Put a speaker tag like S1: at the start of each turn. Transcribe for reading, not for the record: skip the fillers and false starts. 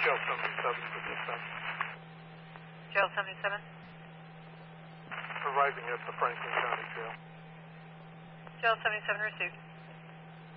S1: Jail 77 for dispatch.
S2: Jail 77.
S1: Arriving at the Franklin County Jail.
S2: Jail 77 received.